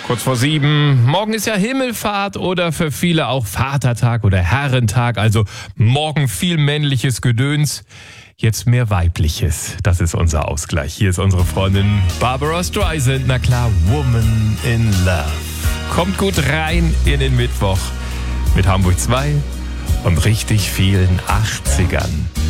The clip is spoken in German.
Kurz vor 7. Morgen ist ja Himmelfahrt oder für viele auch Vatertag oder Herrentag. Also morgen viel männliches Gedöns, jetzt mehr weibliches. Das ist unser Ausgleich. Hier ist unsere Freundin Barbara Streisand. Na klar, Woman in Love. Kommt gut rein in den Mittwoch mit Hamburg 2 und richtig vielen 80ern.